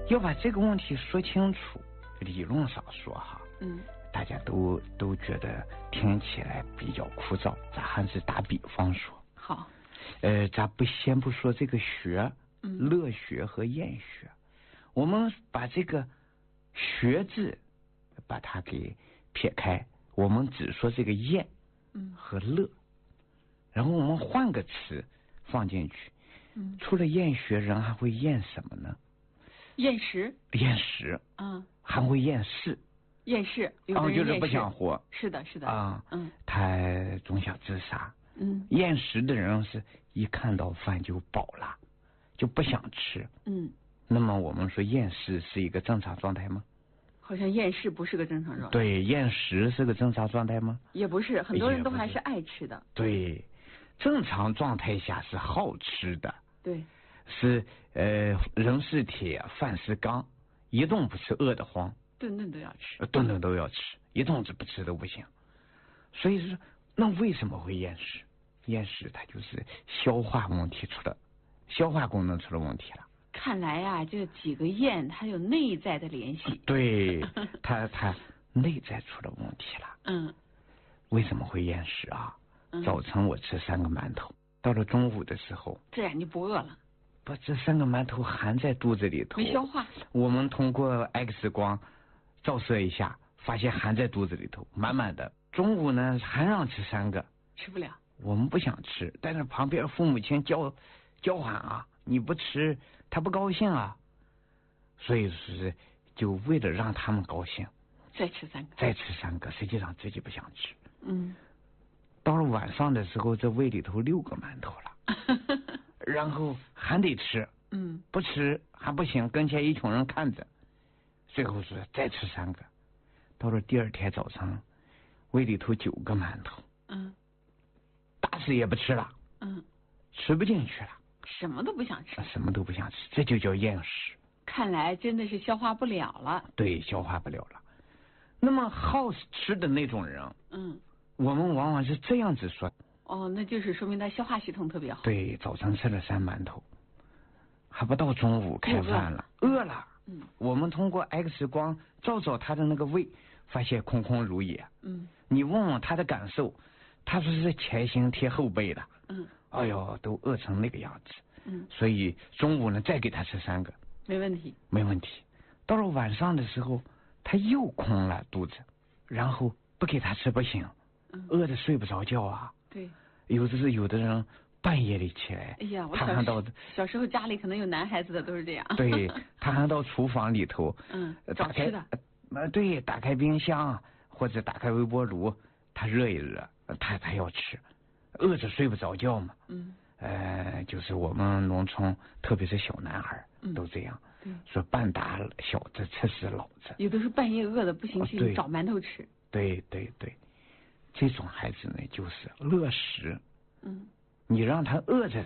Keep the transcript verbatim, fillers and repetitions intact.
要把这个问题说清楚。理论上说哈， 嗯， 大家都都觉得听起来比较枯燥，咱还是打比方说。 好， 呃，咱不先不说这个学， 嗯， 乐学和厌学，我们把这个学字把它给撇开，我们只说这个厌， 嗯和乐，然后我们换个词放进去， 嗯， 除了厌学，人还会厌什么呢？ 厌食， 厌食， 嗯， 还会厌世， 厌世，有啊、 的人就是不厌世想活。 是的，是的， 啊， 嗯， 他总想自杀。 嗯， 厌食的人是一看到饭就饱了，就不想吃。 嗯， 那么我们说厌食是一个正常状态吗？ 好像厌世不是个正常状态。 对，厌食是个正常状态吗？ 也不是，很多人都也不是还是爱吃的。 对，正常状态下是好吃的。 对， 是呃，人是铁，饭是钢，一顿不吃饿得慌， 顿顿都要吃， 顿顿都要吃，一顿子不吃都不行。所以说，那为什么会厌食？厌食它就是消化问题出了，消化功能出了问题了。 看来啊，这几个厌它有内在的联系。 对，它它内在出了问题了。 嗯， 为什么会厌食啊？ 嗯早晨我吃三个馒头，到了中午的时候， 这样就不饿了， 把这三个馒头含在肚子里头， 没消化。 我们通过 X 光照射一下，发现含在肚子里头，满满的。中午呢还让吃三个， 吃不了。 我们不想吃，但是旁边父母亲叫叫喊啊，你不吃他不高兴啊，所以是就为了让他们高兴， 再吃三个， 再吃三个，实际上自己不想吃。 嗯， 到了晚上的时候，这胃里头六个馒头了，然后还得吃， 嗯， 不吃还不行，跟前一群人看着，最后是再吃三个。到了第二天早上，胃里头九个馒头， 嗯， 打死也不吃了， 嗯， 吃不进去了， 什么都不想吃， 什么都不想吃，这就叫厌食。 看来真的是消化不了了。 对，消化不了了。那么好吃的那种人， 嗯， 我们往往是这样子说， 哦，那就是说明他消化系统特别好。 对，早晨吃了三馒头，还不到中午开饭了，饿了。 嗯， 我们通过 X 光照照他的那个胃，发现空空如也。 嗯， 你问问他的感受，他说是前心贴后背的。 嗯， 哎呦，都饿成那个样子。 嗯， 所以中午呢再给他吃三个， 没问题， 没问题。到了晚上的时候，他又空了肚子，然后不给他吃不行， 嗯， 饿得睡不着觉啊。 对， 有的是有的人半夜里起来， 哎呀，我他还到小时小时候家里可能有男孩子的都是这样。 对，他还到厨房里头， 嗯， 打开找吃的， 呃，对，打开冰箱或者打开微波炉，他热一热，他他要吃，饿着睡不着觉嘛。 嗯， 呃，就是我们农村，特别是小男孩、 嗯、 都这样， 对， 说半打小子吃死老子， 有的是半夜饿的不行哦去找馒头吃。 对对对，这种孩子呢就是乐食。 嗯， 你让他饿着